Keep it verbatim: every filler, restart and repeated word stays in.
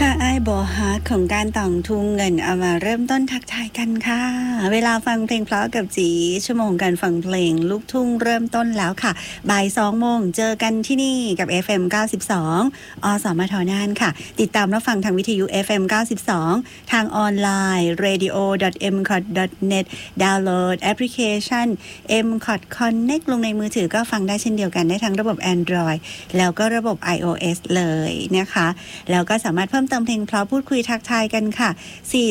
ค่ะไอ้ายบอฮาร์ดของการต่องทุงเงินเอามาเริ่มต้นทักทายกันค่ะเวลาฟังเพลงเพราะกับจีชั่วโมงการฟังเพลงลูกทุ่งเริ่มต้นแล้วค่ะบ่ายสองโมงเจอกันที่นี่กับ เอฟ เอ็ม เก้าสิบสองอสมทน่านค่ะติดตามรับฟังทางวิทยุ เอฟ เอ็ม เก้าสิบสองทางออนไลน์ เรดิโอ ดอท เอ็ม คอท ดอท เน็ต ดาวน์โหลดแอปพลิเคชัน เอ็ม คอท Connect ลงในมือถือก็ฟังได้เช่นเดียวกันได้ทั้งระบบ Android แล้วก็ระบบ iOS เลยนะคะแล้วก็สามารถเพิ่มเติมเพลงเพราะพูดคุยทักทายกันค่ะ